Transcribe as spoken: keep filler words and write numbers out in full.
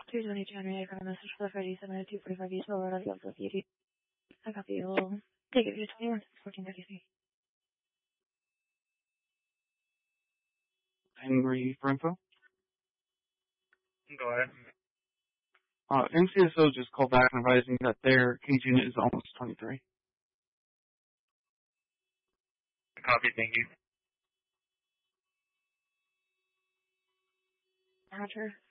two twenty January, I got a message for the Friday seven at two forty-five East Road, out of the Alpha eighty. I got the old take it to twenty-one, fourteen thirty-three. Henry for info. Go ahead. Uh, M C S O just called back advising that their cage unit is almost twenty-three. Copy, thank you. Roger.